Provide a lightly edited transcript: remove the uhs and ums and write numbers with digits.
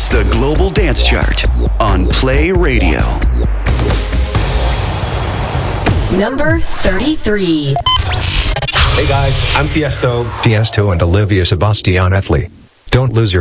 It's the Global Dance Chart on Play Radio. Number 33. Hey guys, I'm Tiesto. Tiesto and Olivia Sebastian Ethley. Don't lose your